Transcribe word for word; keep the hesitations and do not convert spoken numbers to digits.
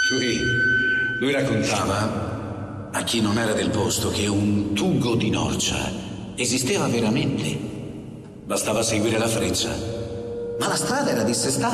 Lui, lui raccontava a chi non era del posto che un tugo di Norcia esisteva veramente. Bastava seguire la freccia. Ma la strada era dissestata.